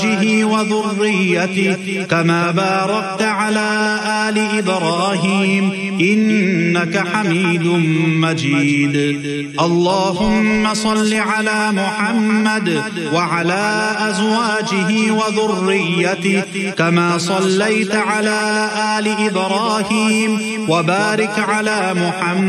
وذريته كما باركت على آل إبراهيم إنك حميد مجيد. اللهم صل على محمد وعلى أزواجه وذريته كما صليت على آل إبراهيم وبارك على محمد